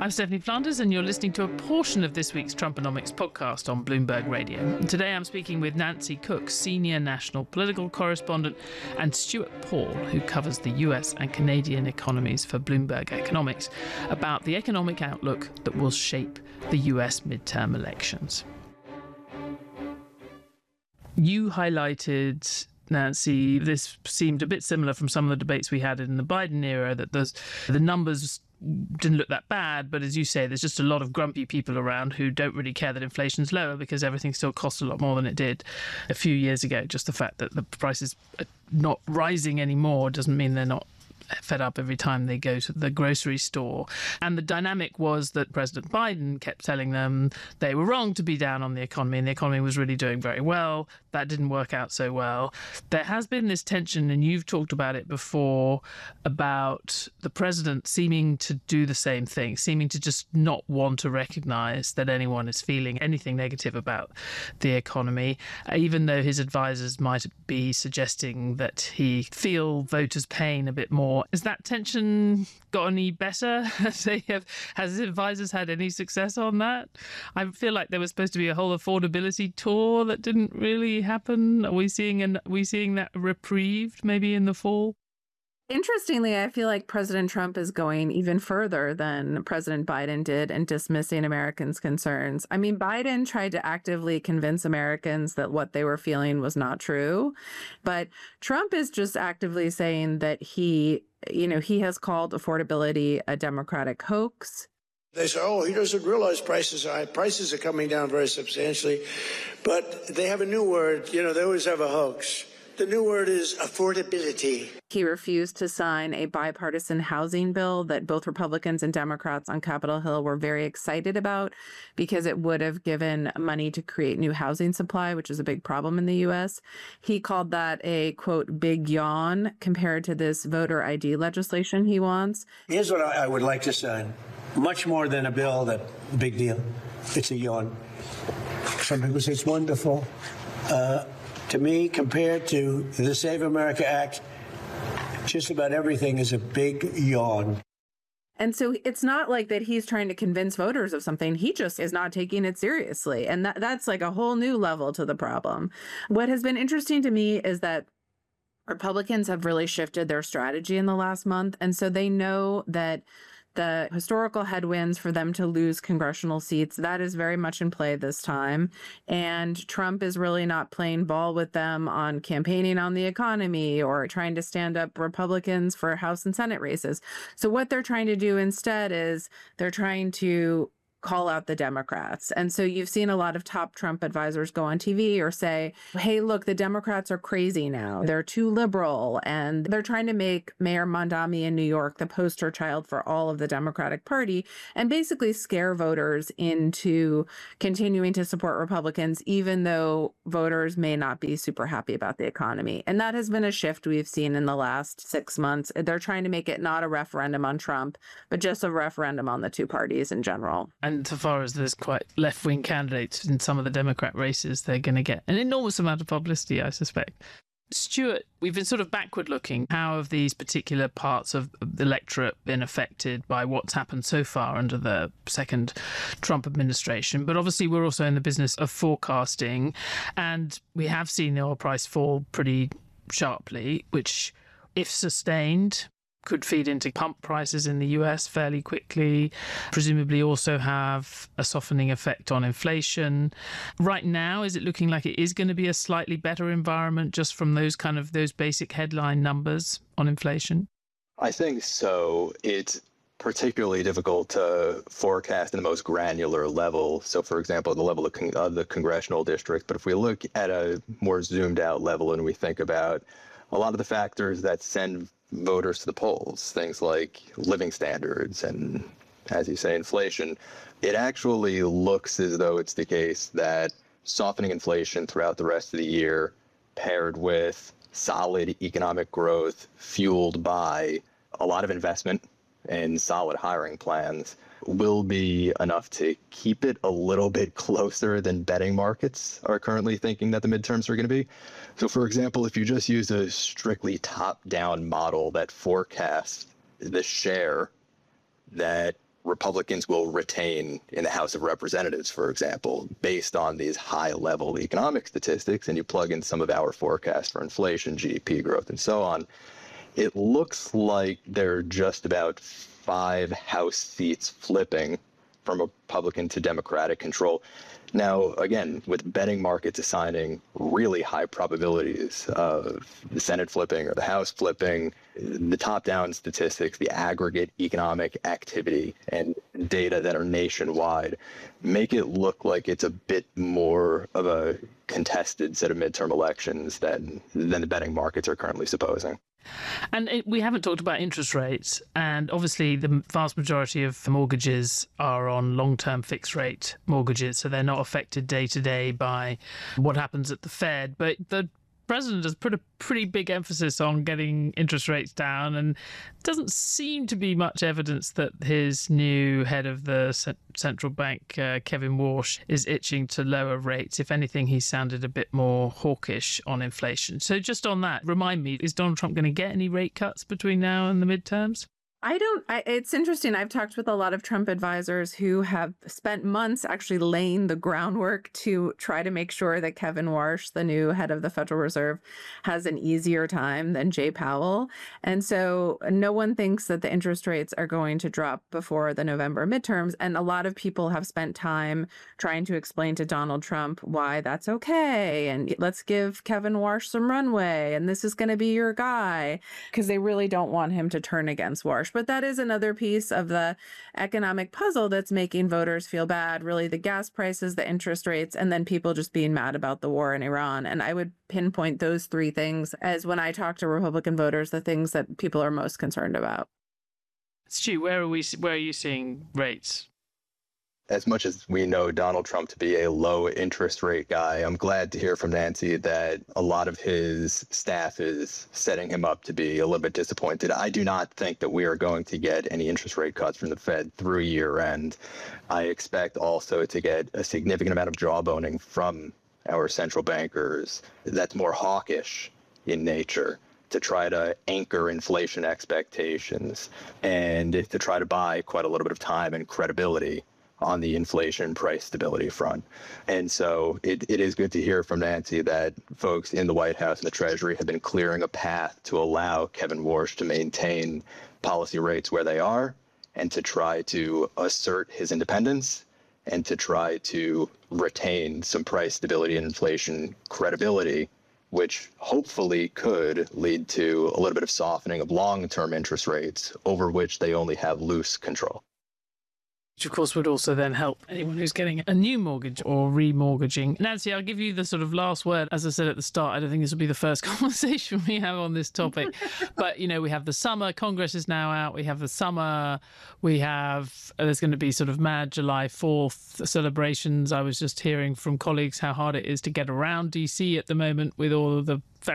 I'm Stephanie Flanders, and you're listening to a portion of this week's Trumponomics podcast on Bloomberg Radio. And today I'm speaking with Nancy Cook, senior national political correspondent, and Stuart Paul, who covers the US and Canadian economies for Bloomberg Economics, about the economic outlook that will shape the US midterm elections. You highlighted, Nancy, this seemed a bit similar from some of the debates we had in the Biden era, that the numbers didn't look that bad, but as you say, there's just a lot of grumpy people around who don't really care that inflation's lower because everything still costs a lot more than it did a few years ago. Just the fact that the prices are not rising anymore doesn't mean they're not fed up every time they go to the grocery store. And the dynamic was that President Biden kept telling them they were wrong to be down on the economy, and the economy was really doing very well. That didn't work out so well. There has been this tension, and you've talked about it before, about the president seeming to do the same thing, seeming to just not want to recognize that anyone is feeling anything negative about the economy, even though his advisors might be suggesting that he feel voters' pain a bit more. Has that tension got any better? Has his advisors had any success on that? I feel like there was supposed to be a whole affordability tour that didn't really happen. Are we seeing that reprieved maybe in the fall? Interestingly, I feel like President Trump is going even further than President Biden did in dismissing Americans' concerns. I mean, Biden tried to actively convince Americans that what they were feeling was not true. But Trump is just actively saying that he has called affordability a Democratic hoax. They say, oh, he doesn't realize prices are high. Prices are coming down very substantially. But they have a new word. They always have a hoax. The new word is affordability. He refused to sign a bipartisan housing bill that both Republicans and Democrats on Capitol Hill were very excited about because it would have given money to create new housing supply, which is a big problem in the U.S. He called that a, quote, big yawn compared to this voter ID legislation he wants. Here's what I would like to sign. Much more than a bill, that big deal. It's a yawn. Some people say it's wonderful. To me, compared to the Save America Act, just about everything is a big yawn. And so it's not like that he's trying to convince voters of something. He just is not taking it seriously. And that's like a whole new level to the problem. What has been interesting to me is that Republicans have really shifted their strategy in the last month. And so they know that the historical headwinds for them to lose congressional seats, that is very much in play this time. And Trump is really not playing ball with them on campaigning on the economy or trying to stand up Republicans for House and Senate races. So what they're trying to do instead is they're trying to call out the Democrats. And so you've seen a lot of top Trump advisors go on TV or say, hey, look, the Democrats are crazy now. They're too liberal. And they're trying to make Mayor Mondami in New York the poster child for all of the Democratic Party and basically scare voters into continuing to support Republicans, even though voters may not be super happy about the economy. And that has been a shift we've seen in the last 6 months. They're trying to make it not a referendum on Trump, but just a referendum on the two parties in general. And so far as there's quite left-wing candidates in some of the Democrat races, they're going to get an enormous amount of publicity, I suspect. Stuart, we've been sort of backward-looking. How have these particular parts of the electorate been affected by what's happened so far under the second Trump administration? But obviously we're also in the business of forecasting, and we have seen the oil price fall pretty sharply, which, if sustained, could feed into pump prices in the US fairly quickly, presumably also have a softening effect on inflation. Right now, is it looking like it is going to be a slightly better environment just from those basic headline numbers on inflation? I think so. It's particularly difficult to forecast in the most granular level. So, for example, the level of the congressional district. But if we look at a more zoomed out level and we think about a lot of the factors that send voters to the polls, things like living standards and, as you say, inflation, it actually looks as though it's the case that softening inflation throughout the rest of the year, paired with solid economic growth fueled by a lot of investment and solid hiring plans, will be enough to keep it a little bit closer than betting markets are currently thinking that the midterms are going to be. So, for example, if you just use a strictly top-down model that forecasts the share that Republicans will retain in the House of Representatives, for example, based on these high-level economic statistics, and you plug in some of our forecasts for inflation, GDP growth, and so on, it looks like they're just about 5 House seats flipping from Republican to Democratic control. Now, again, with betting markets assigning really high probabilities of the Senate flipping or the House flipping, the top-down statistics, the aggregate economic activity and data that are nationwide make it look like it's a bit more of a contested set of midterm elections than the betting markets are currently supposing. And we haven't talked about interest rates. And obviously, the vast majority of mortgages are on long-term fixed rate mortgages. So they're not affected day to day by what happens at the Fed. But the president has put a pretty big emphasis on getting interest rates down, and doesn't seem to be much evidence that his new head of the central bank, Kevin Warsh, is itching to lower rates. If anything, he sounded a bit more hawkish on inflation. So just on that, remind me, is Donald Trump going to get any rate cuts between now and the midterms? It's interesting. I've talked with a lot of Trump advisors who have spent months actually laying the groundwork to try to make sure that Kevin Warsh, the new head of the Federal Reserve, has an easier time than Jay Powell. And so no one thinks that the interest rates are going to drop before the November midterms. And a lot of people have spent time trying to explain to Donald Trump why that's okay. And let's give Kevin Warsh some runway. And this is going to be your guy, because they really don't want him to turn against Warsh. But that is another piece of the economic puzzle that's making voters feel bad, really the gas prices, the interest rates, and then people just being mad about the war in Iran. And I would pinpoint those 3 things as, when I talk to Republican voters, the things that people are most concerned about. Stu, where are you seeing rates? As much as we know Donald Trump to be a low interest rate guy, I'm glad to hear from Nancy that a lot of his staff is setting him up to be a little bit disappointed. I do not think that we are going to get any interest rate cuts from the Fed through year end. I expect also to get a significant amount of jawboning from our central bankers that's more hawkish in nature, to try to anchor inflation expectations and to try to buy quite a little bit of time and credibility on the inflation price stability front. And so it is good to hear from Nancy that folks in the White House and the Treasury have been clearing a path to allow Kevin Warsh to maintain policy rates where they are, and to try to assert his independence, and to try to retain some price stability and inflation credibility, which hopefully could lead to a little bit of softening of long-term interest rates over which they only have loose control. Which, of course, would also then help anyone who's getting a new mortgage or remortgaging. Nancy, I'll give you the sort of last word. As I said at the start, I don't think this will be the first conversation we have on this topic. But, you know, we have the summer. Congress is now out. We have the summer. We have, there's going to be sort of mad July 4th celebrations. I was just hearing from colleagues how hard it is to get around DC at the moment with all of the